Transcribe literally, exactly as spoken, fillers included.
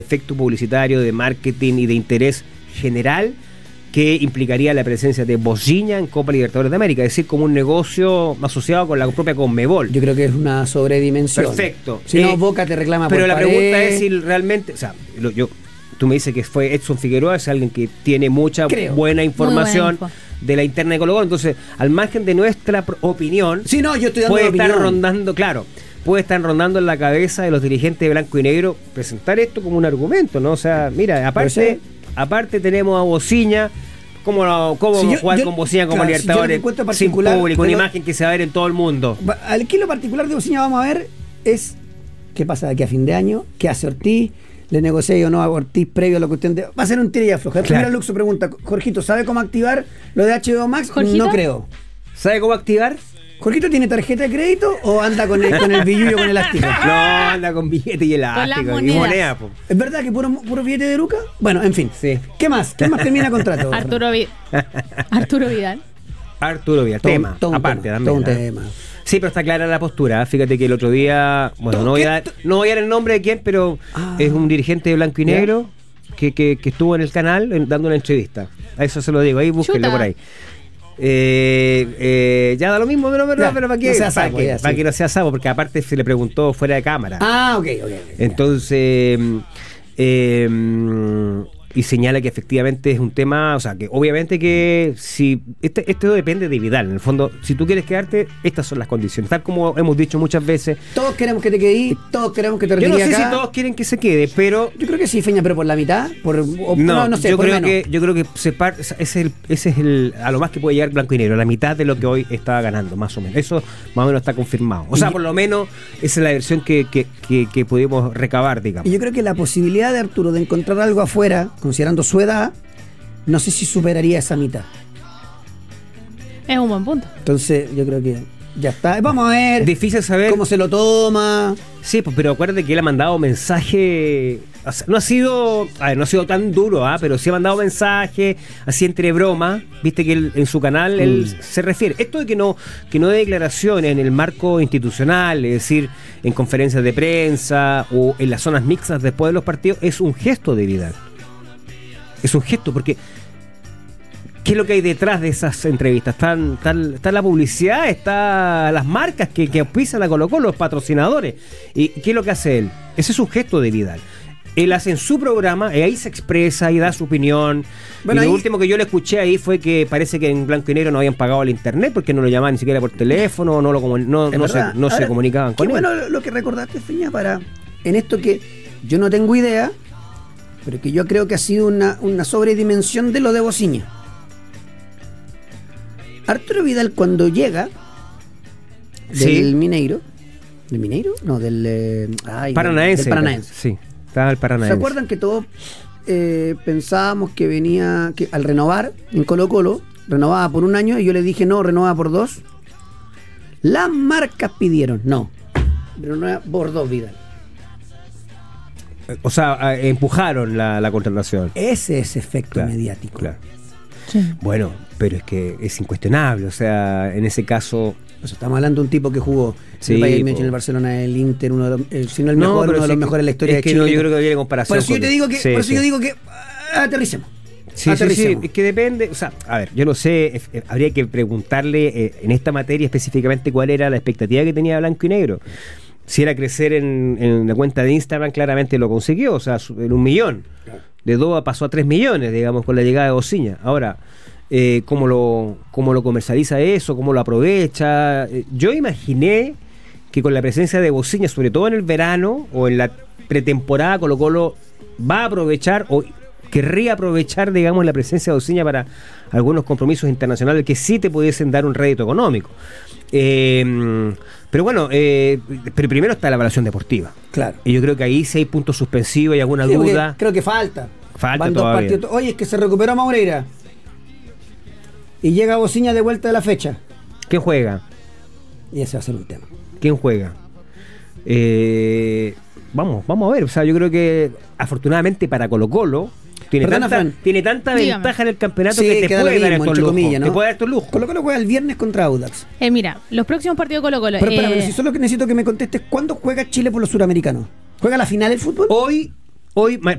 efecto publicitario, de marketing y de interés general que implicaría la presencia de Bociña en Copa Libertadores de América, es decir, como un negocio asociado con la propia Conmebol. Yo creo que es una sobredimensión. Perfecto. Si no, eh, Boca te reclama pero por la pared. pregunta es si realmente, o sea, lo, yo, tú me dices que fue Edson Figueroa, es alguien que tiene mucha Creo. buena información buena de la interna de Colo-Colo, entonces, al margen de nuestra opinión, Sí, no, yo estoy dando puede mi estar opinión. rondando, claro, puede estar rondando en la cabeza de los dirigentes de blanco y negro presentar esto como un argumento, ¿no? O sea, mira, aparte, aparte tenemos a Bociña. ¿Cómo, no, cómo Si yo- jugar yo- con Bociña como claro, si yo lo que Libertadores encuentro sin particular público, de una lo- imagen que se va a ver en todo el mundo? Al que lo particular de Bociña vamos a ver es qué pasa de aquí a fin de año, qué hace Ortiz, le negocia o no a Ortiz previo a lo que usted... ente- Va a ser un tira y afloja. Claro. Primero Luxo pregunta, Jorgito, ¿sabe cómo activar lo de H B O Max? ¿Jorgito? No creo. ¿Sabe cómo activar? ¿Jorgito tiene tarjeta de crédito o anda con el, con el billullo con elástico? No, anda con billete y elástico y monedas. moneda, po. ¿Es verdad que puro, puro billete de Luca? Bueno, en fin. Sí. ¿Qué más? ¿Qué más termina contrato? Arturo, Vi- Arturo Vidal. Arturo Vidal, Todo un- tema, todo un aparte tema, también. todo un ¿eh? tema. Sí, pero está clara la postura. Fíjate que el otro día, bueno, Todo- no voy, ¿qué? a dar, no voy a dar el nombre de quién, pero Ah. es un dirigente de blanco y Ya. negro que, que, que estuvo en el canal en- dando una entrevista. A eso se lo digo, ahí búsquenlo Chuta. por ahí. Eh, eh, ya da lo mismo, pero, pero, Ya, pero ¿para qué? no sea ¿Para sapo, qué? ya, Para sí. que no sea sapo, porque aparte se le preguntó fuera de cámara. Ah, ok, ok. ok. Entonces, eh, y señala que efectivamente es un tema, o sea, que obviamente que si este, esto depende de Vidal, en el fondo, si tú quieres quedarte, estas son las condiciones, tal como hemos dicho muchas veces. Todos queremos que te quedes, todos queremos que te Yo no retires sé acá. si todos quieren que se quede, pero Yo creo que sí, Feña, pero por la mitad, por o- no, no, no sé, yo por creo menos. que yo creo que se par- ese es el ese es el a lo más que puede llegar blanco y negro, la mitad de lo que hoy estaba ganando, más o menos. Eso más o menos está confirmado. O sea, Y- por lo menos esa es la versión que, que, que, que pudimos recabar, digamos. Y yo creo que la posibilidad de Arturo de encontrar algo afuera, considerando su edad, no sé si superaría esa mitad. Es un buen punto. Entonces, yo creo que ya está. Vamos a ver Difícil saber. cómo se lo toma. Sí, pues, pero acuérdate que él ha mandado mensaje. O sea, no ha sido. A ver, no ha sido tan duro, ¿ah? Pero sí ha mandado mensaje, así entre broma. Viste que él, en su canal él Mm. se refiere. Esto de que no, que no dé declaraciones en el marco institucional, es decir, en conferencias de prensa o en las zonas mixtas después de los partidos, es un gesto de Vidal. Es un gesto, porque ¿qué es lo que hay detrás de esas entrevistas? Están, están- está la publicidad, está las marcas que, que auspician a Colo-Colo, los patrocinadores. ¿Y qué es lo que hace él? Ese es un gesto de Vidal. Él hace en su programa, y ahí se expresa y da su opinión. Bueno, y lo ahí- último que yo le escuché ahí fue que parece que en blanco y negro no habían pagado el internet porque no lo llamaban ni siquiera por teléfono, no, lo comun- no, Es no, se, verdad. no se Ahora, comunicaban con qué él. bueno lo que recordaste, Feña, para en esto que yo no tengo idea, pero que yo creo que ha sido una, una sobredimensión de lo de Bociña. Arturo Vidal cuando llega del Sí. Mineiro, ¿del Mineiro? No, del, eh, ay, Paranaense. del Paranaense. Sí, estaba el ¿Se Paranaense. acuerdan que todos eh, pensábamos que venía, que al renovar en Colo Colo, renovaba por un año y yo le dije no, renovaba por dos? Las marcas pidieron, no, renovaba por dos Vidal. O sea, a- empujaron la, la contratación. Ese es efecto Claro, mediático. claro. Sí. Bueno, pero es que es incuestionable. O sea, en ese caso. O sea, estamos hablando de un tipo que jugó Sí, en el Bayern po. Múnich, en el Barcelona, el Inter, uno de los, eh, si no el No, mejor, pero uno de sí los que- mejores de la historia es de que Chile. no, yo creo que había comparación. Por eso yo con- te digo que, Sí, por eso sí. yo digo que ah, aterricemos. Sí, sí, sí, Aterricemos. es que depende, o sea, a ver, yo no sé, eh, eh, habría que preguntarle eh, en esta materia específicamente cuál era la expectativa que tenía Blanco y Negro. Si era crecer en, en la cuenta de Instagram, claramente lo consiguió, o sea, su- en un millón. De dos pasó a tres millones, digamos, con la llegada de Bociña. Ahora, eh, ¿cómo, lo, ¿cómo lo comercializa eso? ¿Cómo lo aprovecha? Eh, yo imaginé que con la presencia de Bociña, sobre todo en el verano o en la pretemporada, Colo Colo va a aprovechar o querría aprovechar, digamos, la presencia de Bociña para algunos compromisos internacionales que sí te pudiesen dar un rédito económico. Eh, pero bueno, eh, pero primero está la evaluación deportiva. Claro. Y yo creo que ahí sí hay puntos suspensivos, hay alguna Sí, porque duda. creo que falta. Falta Van dos todavía. partidos. Oye, es que se recuperó Maureira. Y llega Bociña de vuelta de la fecha. ¿Quién juega? Y ese va a ser un tema. ¿Quién juega? Eh, vamos, vamos a ver. O sea, yo creo que afortunadamente para Colo Colo tiene Perdona, tanta, Fran. tiene tanta Dígame. ventaja en el campeonato Sí, que te queda puede lo dar mismo, estos entre lujos. comillas, ¿no? Te puede dar estos lujos. Colo Colo juega el viernes contra Audax. Eh, mira, los próximos partidos de Colo Colo. Pero espérame, eh, si solo que necesito que me contestes, ¿cuándo juega Chile por los suramericanos? ¿Juega la final el fútbol? Hoy Hoy, ma-